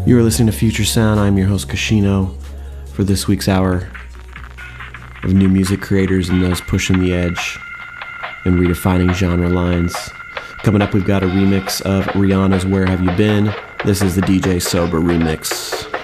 You are listening to Future Sound. I'm your host, Kashino, for this week's hour of new music creators and those pushing the edge and redefining genre lines. Coming up, we've got a remix of Rihanna's Where Have You Been? This is the DJ Sober remix.